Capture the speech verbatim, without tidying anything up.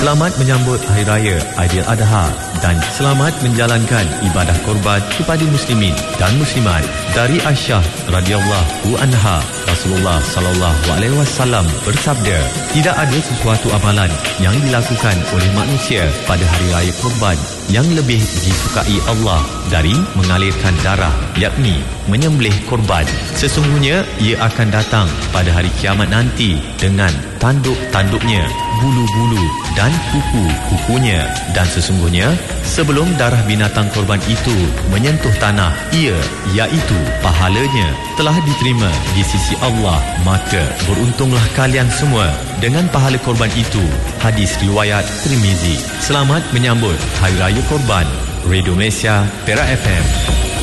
Selamat menyambut Hari Raya Aidiladha dan selamat menjalankan ibadah korban kepada muslimin dan muslimat. Dari Aisyah radhiyallahu anha, Rasulullah sallallahu alaihi wasallam bersabda, tidak ada sesuatu amalan yang dilakukan oleh manusia pada Hari Raya Korban yang lebih disukai Allah dari mengalirkan darah, yakni menyembelih korban. Sesungguhnya ia akan datang pada hari kiamat nanti dengan tanduk-tanduknya, bulu-bulu dan kuku-kukunya, dan sesungguhnya sebelum darah binatang korban itu menyentuh tanah, ia, iaitu pahalanya, telah diterima di sisi Allah. Maka beruntunglah kalian semua dengan pahala korban itu. Hadis riwayat Tirmizi. Selamat menyambut Hari Raya Korban. Radio Malaysia, Perak F M.